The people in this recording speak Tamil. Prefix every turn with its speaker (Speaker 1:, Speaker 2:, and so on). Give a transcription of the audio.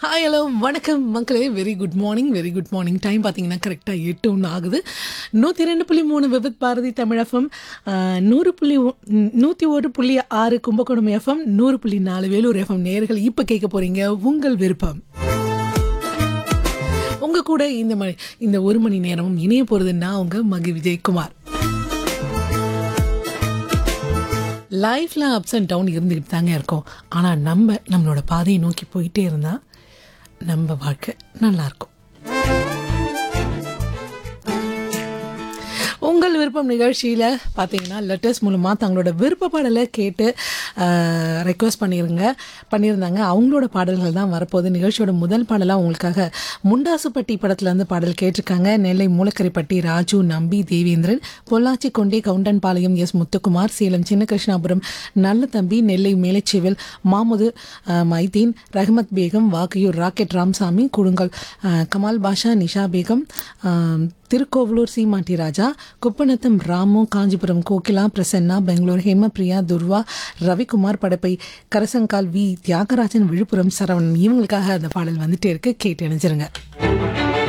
Speaker 1: ஹாய் ஹலோ வணக்கம் மக்களே. Very good morning, very good morning. Time பார்த்தீங்கன்னா கரெக்டாக 8:01 ஆகுது. 102.3 Vividh Bharathi Tamil FM, 101.6 Kumbakonam FM, 100.4 Vellore FM நேயர்கள் இப்போ கேட்க போகிறீங்க உங்கள் விருப்பம். உங்கள் கூட இந்த ஒரு மணி நேரமும் இணைய போகிறது நான் உங்கள் மகி விஜயகுமார். லைஃப்பில் அப்ஸ் அண்ட் டவுன் இருந்துக்கிட்டு தாங்க இருக்கோம். ஆனால் நம்மளோட பாதையை நோக்கி போயிட்டே இருந்தால் நம்ம வாழ்க்கை நல்லாயிருக்கும். உங்கள் விருப்பம் நிகழ்ச்சியில் பார்த்தீங்கன்னா லெட்டர்ஸ் மூலமாக தங்களோட விருப்ப பாடலை கேட்டு ரெக்வஸ்ட் பண்ணியிருந்தாங்க. அவங்களோட பாடல்கள் தான் வரப்போகுது. நிகழ்ச்சியோட முதல் பாடலாக உங்களுக்காக முண்டாசுப்பட்டி படத்துலேருந்து பாடல் கேட்டிருக்காங்க. நெல்லை மூலக்கரைப்பட்டி ராஜு, நம்பி, தேவேந்திரன், பொள்ளாச்சி கொண்டே கவுண்டன்பாளையம் எஸ் முத்துக்குமார், சேலம் சின்ன கிருஷ்ணாபுரம் நல்ல தம்பி, நெல்லை மேலைச்செவில் மாமுது மைதீன், ரஹ்மத் Begum, வாக்கையூர் rocket Ramsamy, குடுங்கல் Kamal Basha, Nisha Begum, Thirukkovalur Seematti Raja, Kuppanatham Ramu, Kanchipuram Kokila, Prasanna, Bangalore Hemapriya, Durva, Ravikumar, Padappai Karasangal we, Thiagarajan, Villupuram Saravanan. இவங்களுக்காக அந்த பாடல் வந்துட்டே இருக்கு. கேட்டு இணைஞ்சிருங்க.